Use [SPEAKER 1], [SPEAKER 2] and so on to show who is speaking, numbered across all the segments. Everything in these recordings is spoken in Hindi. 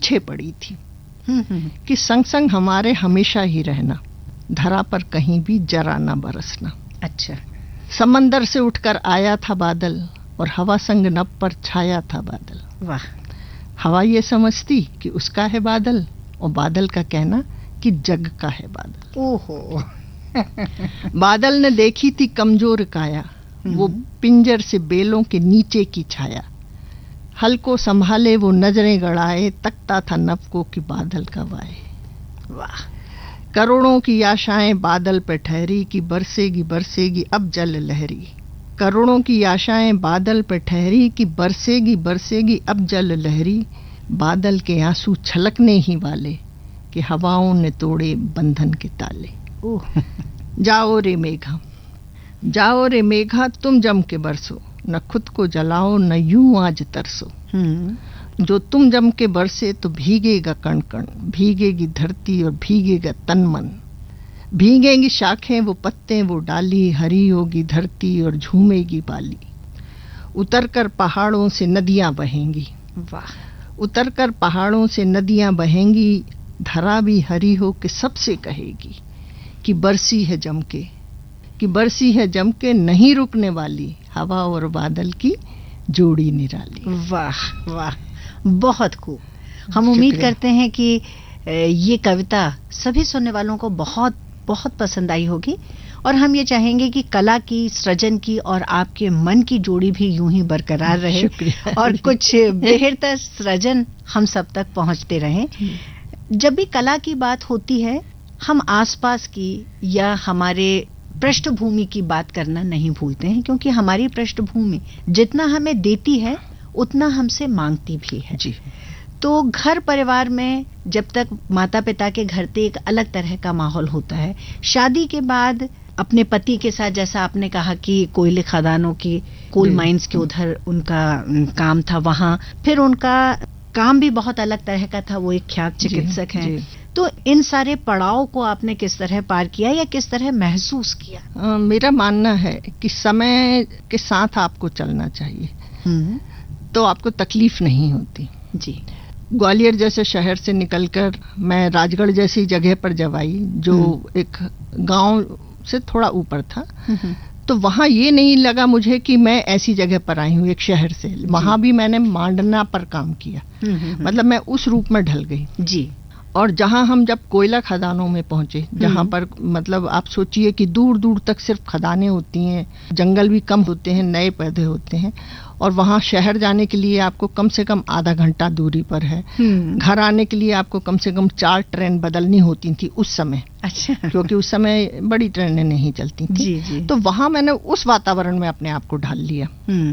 [SPEAKER 1] पीछे पड़ी थी कि संग संग हमारे हमेशा ही रहना, धरा पर कहीं भी जरा ना बरसना।
[SPEAKER 2] अच्छा।
[SPEAKER 1] समंदर से उठकर आया था बादल और हवा संग नभ पर छाया था बादल।
[SPEAKER 2] वाह।
[SPEAKER 1] हवा ये समझती कि उसका है बादल और बादल का कहना कि जग का है बादल।
[SPEAKER 2] ओहो।
[SPEAKER 1] बादल ने देखी थी कमजोर काया, वो पिंजर से बेलों के नीचे की छाया। हल को संभाले वो नजरें गड़ाए, तकता था नभ को कि बादल कब आए।
[SPEAKER 2] वाह।
[SPEAKER 1] करोड़ों की आशाएं बादल पे ठहरी कि बरसेगी बरसेगी अब जल लहरी। करोड़ों की आशाएं बादल पे ठहरी कि बरसेगी बरसेगी अब जल लहरी। बादल के आंसू छलकने ही वाले कि हवाओं ने तोड़े बंधन के ताले। जाओ रे मेघा, जाओ रे मेघा तुम जम के बरसो, न खुद को जलाओ न यूं आज तरसो। जो तुम जम के बरसे तो भीगेगा कण कण, भीगेगी धरती और भीगेगा तन मन। भीगेंगी शाखें वो पत्ते वो डाली, हरी होगी धरती और झूमेगी बाली। उतरकर पहाड़ों से नदियां बहेंगी।
[SPEAKER 2] वाह।
[SPEAKER 1] उतरकर पहाड़ों से नदियां बहेंगी, धरा भी हरी हो के सबसे कहेगी कि बरसी है जम के, कि बरसी है जम के नहीं रुकने वाली, हवा और बादल की जोड़ी निराली।
[SPEAKER 2] वाह वाह, बहुत खूब। हम उम्मीद करते हैं कि ये कविता सभी सुनने वालों को बहुत बहुत पसंद आई होगी और हम ये चाहेंगे कि कला की, सृजन की और आपके मन की जोड़ी भी यूं ही बरकरार रहे और कुछ बेहतर सृजन हम सब तक पहुंचते रहें। जब भी कला की बात होती है, हम आसपास की या हमारे पृष्ठभूमि की बात करना नहीं भूलते हैं, क्योंकि हमारी पृष्ठभूमि जितना हमें देती है उतना हमसे मांगती भी है।
[SPEAKER 1] जी।
[SPEAKER 2] तो घर परिवार में जब तक माता पिता के घर पे एक अलग तरह का माहौल होता है, शादी के बाद अपने पति के साथ, जैसा आपने कहा कि कोयले खदानों की, कोल माइंस के उधर उनका काम था, वहां फिर उनका काम भी बहुत अलग तरह का था, वो एक ख्यात चिकित्सक हैं। तो इन सारे पड़ाव को आपने किस तरह पार किया या किस तरह महसूस किया?
[SPEAKER 1] मेरा मानना है कि समय के साथ आपको चलना चाहिए, तो आपको तकलीफ नहीं होती।
[SPEAKER 2] जी।
[SPEAKER 1] ग्वालियर जैसे शहर से निकलकर मैं राजगढ़ जैसी जगह पर जब आई, जो एक गांव से थोड़ा ऊपर था, तो वहां ये नहीं लगा मुझे कि मैं ऐसी जगह पर आई हूँ एक शहर से। वहां भी मैंने मांडना पर काम किया, मतलब मैं उस रूप में ढल गई।
[SPEAKER 2] जी।
[SPEAKER 1] और जहां हम जब कोयला खदानों में पहुंचे, जहां पर मतलब आप सोचिए कि दूर दूर तक सिर्फ खदानें होती हैं, जंगल भी कम होते हैं, नए पौधे होते हैं, और वहां शहर जाने के लिए आपको कम से कम आधा घंटा दूरी पर है। घर आने के लिए आपको कम से कम 4 ट्रेन बदलनी होती थी उस समय।
[SPEAKER 2] अच्छा।
[SPEAKER 1] क्योंकि उस समय बड़ी ट्रेनें नहीं चलती थी।
[SPEAKER 2] जी, जी।
[SPEAKER 1] तो वहां मैंने उस वातावरण में अपने आप को ढाल लिया।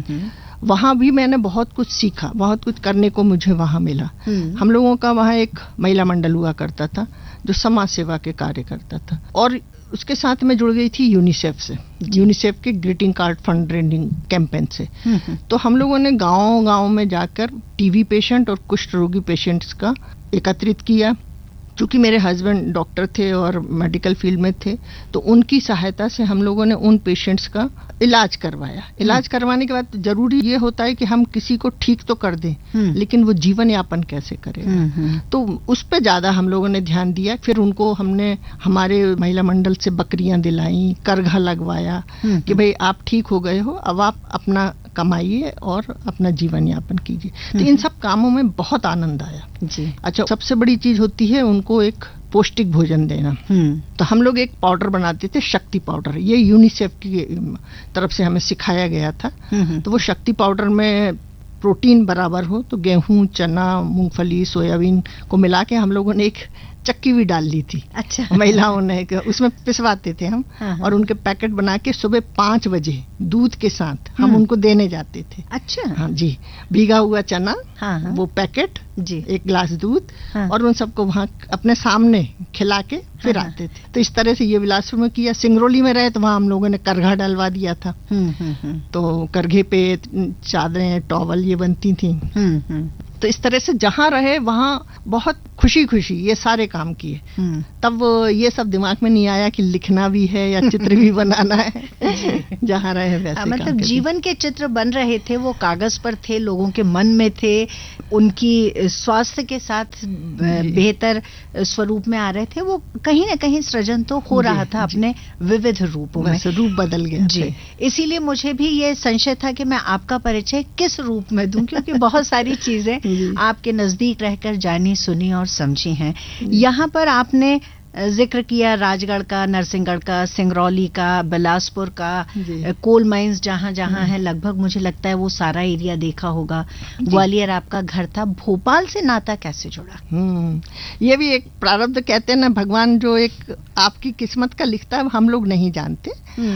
[SPEAKER 1] वहां भी मैंने बहुत कुछ सीखा, बहुत कुछ करने को मुझे वहां मिला। हम लोगों का वहां एक महिला मंडल हुआ करता था जो समाज सेवा के कार्य करता था, और उसके साथ मैं जुड़ गई थी यूनिसेफ से, यूनिसेफ के greeting card fund raising campaign से। तो हम लोगों ने गांव-गांव में जाकर टीबी पेशेंट और कुष्ठ रोगी पेशेंट्स का एकत्रित किया। चूंकि मेरे हस्बैंड डॉक्टर थे और मेडिकल फील्ड में थे, तो उनकी सहायता से हम लोगों ने उन पेशेंट्स का इलाज करवाया। इलाज करवाने के बाद जरूरी ये होता है कि हम किसी को ठीक तो कर दें, लेकिन वो जीवन यापन कैसे करें, तो उस पे ज्यादा हम लोगों ने ध्यान दिया। फिर उनको हमने हमारे महिला मंडल से बकरियां दिलाई, करघा लगवाया कि भाई आप ठीक हो गए हो, अब आप अपना कमाइए और अपना जीवन यापन कीजिए। तो इन सब कामों में बहुत आनंद आया।
[SPEAKER 2] जी।
[SPEAKER 1] अच्छा, सबसे बड़ी चीज होती है उनको एक पौष्टिक भोजन देना। तो हम लोग एक पाउडर बनाते थे, शक्ति पाउडर। ये यूनिसेफ की तरफ से हमें सिखाया गया था। तो वो शक्ति पाउडर में प्रोटीन बराबर हो, तो गेहूं, चना, मूंगफली, सोयाबीन को मिला के हम लोगों ने एक चक्की भी डाल ली थी।
[SPEAKER 2] अच्छा।
[SPEAKER 1] महिलाओं ने, उसमें पिसवाते थे हम। और उनके पैकेट बना के सुबह 5 बजे दूध के साथ हम उनको देने जाते थे।
[SPEAKER 2] अच्छा।
[SPEAKER 1] हाँ जी, भीगा हुआ चना, वो पैकेट
[SPEAKER 2] जी,
[SPEAKER 1] 1 गिलास दूध, और उन सबको वहाँ अपने सामने खिला के फिर आते थे। तो इस तरह से ये बिलासपुर में किया। सिंगरौली में रहे तो वहाँ हम लोगों ने करघा डलवा दिया था। तो करघे पे चादरें, टॉवल ये बनती थी। तो इस तरह से जहाँ रहे वहाँ बहुत खुशी खुशी ये सारे काम किए। तब ये सब दिमाग में नहीं आया कि लिखना भी है या चित्र भी बनाना है। जहाँ रहे वैसे
[SPEAKER 2] मतलब जीवन के चित्र बन रहे थे, वो कागज पर थे, लोगों के मन में थे, उनकी स्वास्थ्य के साथ बेहतर स्वरूप में आ रहे थे। वो कहीं ना कहीं सृजन तो हो रहा था अपने विविध रूपों में,
[SPEAKER 1] रूप बदल गया
[SPEAKER 2] जी। इसीलिए मुझे भी ये संशय था कि मैं आपका परिचय किस रूप में दूं, क्योंकि बहुत सारी चीजें आपके नजदीक रहकर जानी, सुनी और समझी हैं। यहाँ पर आपने जिक्र किया राजगढ़ का, नरसिंहगढ़ का, सिंगरौली का, बिलासपुर का, कोल माइंस जहाँ जहाँ है, लगभग मुझे लगता है वो सारा एरिया देखा होगा। ग्वालियर आपका घर था। भोपाल से नाता कैसे जुड़ा?
[SPEAKER 1] ये भी एक प्रारब्ध कहते हैं ना, भगवान जो एक आपकी किस्मत का लिखता है, हम लोग नहीं जानते।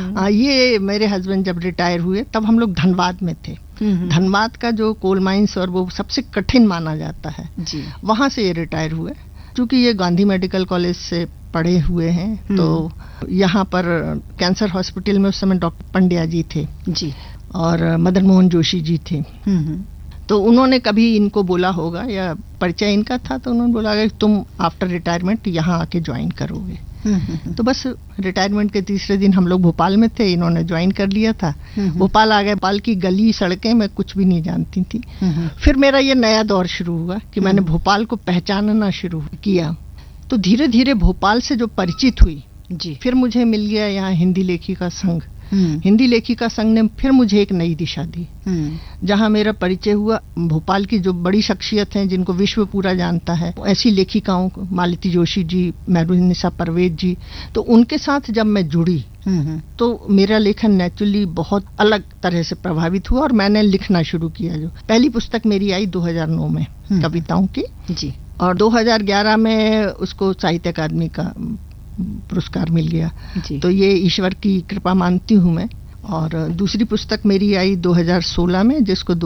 [SPEAKER 1] ये मेरे हस्बैंड जब रिटायर हुए तब हम लोग धनबाद में थे। धनबाद का जो कोल माइंस और वो सबसे कठिन माना जाता है, वहां से ये रिटायर हुए। चूंकि ये गांधी मेडिकल कॉलेज से पढ़े हुए हैं, तो यहाँ पर कैंसर हॉस्पिटल में उस समय डॉक्टर पंड्या जी थे जी, और मदन मोहन जोशी जी थे। तो उन्होंने कभी इनको बोला होगा, या परिचय इनका था, तो उन्होंने बोला कि तुम आफ्टर रिटायरमेंट यहाँ आके ज्वाइन करोगे। तो बस रिटायरमेंट के तीसरे दिन हम लोग भोपाल में थे, इन्होंने ज्वाइन कर लिया था। भोपाल आ गए। भोपाल की गली सड़कें मैं कुछ भी नहीं जानती थी। फिर मेरा ये नया दौर शुरू हुआ कि मैंने भोपाल को पहचानना शुरू किया। तो धीरे धीरे भोपाल से जो परिचित हुई जी, फिर मुझे मिल गया यहाँ हिंदी लेखिका संघ। हिंदी लेखिका संघ ने फिर मुझे एक नई दिशा दी, जहां मेरा परिचय हुआ भोपाल की जो बड़ी शख्सियत हैं, जिनको विश्व पूरा जानता है, ऐसी लेखिकाओं, मालती जोशी जी, महबूबा परवेज जी। तो उनके साथ जब मैं जुड़ी तो मेरा लेखन नेचुरली बहुत अलग तरह से प्रभावित हुआ, और मैंने लिखना शुरू किया। जो पहली पुस्तक मेरी आई 2009 में कविताओं की जी, और 2011 में उसको साहित्य अकादमी का पुरस्कार मिल गया। तो ये ईश्वर की कृपा मानती हूँ मैं। और दूसरी पुस्तक मेरी आई 2016 में, जिसको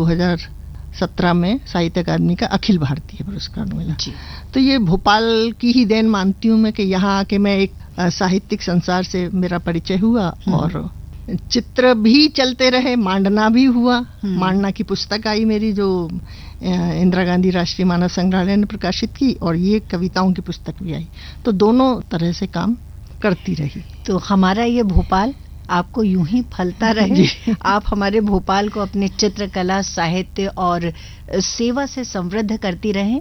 [SPEAKER 1] 2017 में साहित्य अकादमी का अखिल भारतीय पुरस्कार मिला। तो ये भोपाल की ही देन मानती हूँ मैं कि यहाँ आके मैं एक साहित्यिक संसार से मेरा परिचय हुआ, और चित्र भी चलते रहे, मांडना भी हुआ। मांडना की पुस्तक आई मेरी, जो इंदिरा गांधी राष्ट्रीय मानव संग्रहालय ने प्रकाशित की, और ये कविताओं की पुस्तक भी आई। तो दोनों तरह से काम करती रही।
[SPEAKER 2] तो हमारा ये भोपाल आपको यूं ही फलता रहे। आप हमारे भोपाल को अपने चित्रकला, साहित्य और सेवा से समृद्ध करती रहें।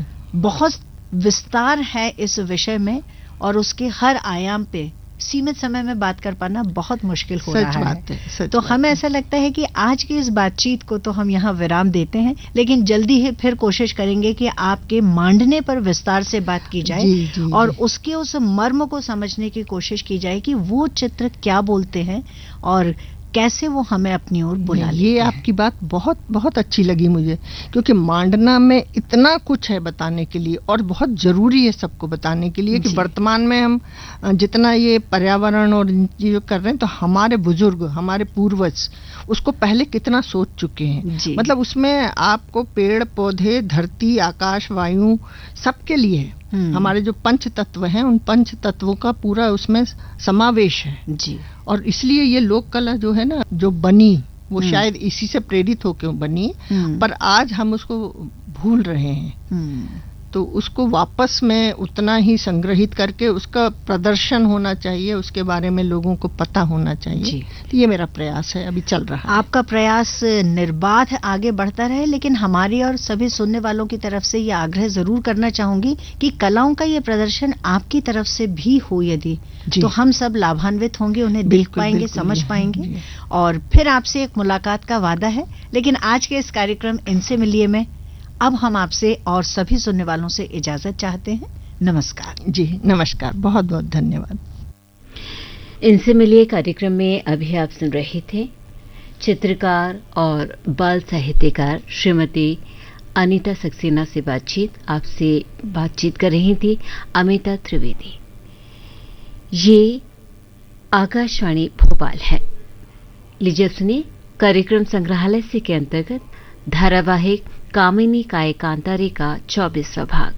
[SPEAKER 2] बहुत विस्तार है इस विषय में, और उसके हर आयाम पे सीमित समय में बात कर पाना बहुत मुश्किल हो रहा है। तो हमें ऐसा लगता है कि आज की इस बातचीत को तो हम यहाँ विराम देते हैं, लेकिन जल्दी ही फिर कोशिश करेंगे कि आपके मांडने पर विस्तार से बात की जाए, और उसके उस मर्म को समझने की कोशिश की जाए कि वो चित्र क्या बोलते हैं और कैसे वो हमें अपनी ओर बुला लेते हैं।
[SPEAKER 1] ये आपकी बात बहुत बहुत अच्छी लगी मुझे, क्योंकि मांडना में इतना कुछ है बताने के लिए, और बहुत जरूरी है सबको बताने के लिए कि वर्तमान में हम जितना ये पर्यावरण और चीजें कर रहे हैं, तो हमारे बुजुर्ग, हमारे पूर्वज उसको पहले कितना सोच चुके हैं। मतलब उसमें आपको पेड़ पौधे, धरती, आकाश, वायु सबके लिए है। हमारे जो पंच तत्व हैं, उन पंच तत्वों का पूरा उसमें समावेश है जी। और इसलिए ये लोक कला जो है ना, जो बनी, वो शायद इसी से प्रेरित होकर बनी, पर आज हम उसको भूल रहे हैं। तो उसको वापस में उतना ही संग्रहित करके उसका प्रदर्शन होना चाहिए, उसके बारे में लोगों को पता होना चाहिए। तो ये मेरा प्रयास है, अभी चल रहा है।
[SPEAKER 2] आपका प्रयास निर्बाध आगे बढ़ता रहे, लेकिन हमारी और सभी सुनने वालों की तरफ से ये आग्रह जरूर करना चाहूंगी कि कलाओं का ये प्रदर्शन आपकी तरफ से भी हो, यदि तो हम सब लाभान्वित होंगे, उन्हें देख पाएंगे, समझ पाएंगे। और फिर आपसे एक मुलाकात का वादा है। लेकिन आज के इस कार्यक्रम इनसे मिलिए में अब हम आपसे और सभी सुनने वालों से इजाजत चाहते हैं। नमस्कार
[SPEAKER 1] जी, नमस्कार, बहुत बहुत धन्यवाद।
[SPEAKER 3] इनसे मिलिए कार्यक्रम में अभी आप सुन रहे थे चित्रकार और बाल साहित्यकार श्रीमती अनीता सक्सेना से बातचीत। आपसे बातचीत कर रही थी अमिता त्रिवेदी। ये आकाशवाणी भोपाल है। लीजिए सुनिए कार्यक्रम संग्रहालय से के अंतर्गत धारावाहिक कामिनी कायकांतारे का 24वां भाग।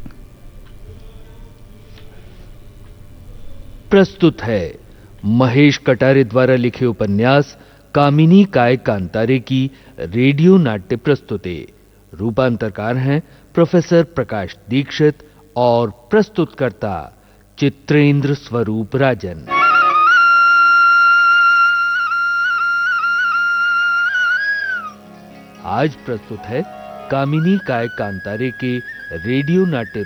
[SPEAKER 4] प्रस्तुत है महेश कटारे द्वारा लिखे उपन्यास कामिनी कायकांतारे की रेडियो नाट्य प्रस्तुति। रूपांतरकार हैं प्रोफेसर प्रकाश दीक्षित और प्रस्तुतकर्ता चित्रेंद्र स्वरूप राजन। आज प्रस्तुत है कामिनी काय कांतारे के रेडियो नाट्य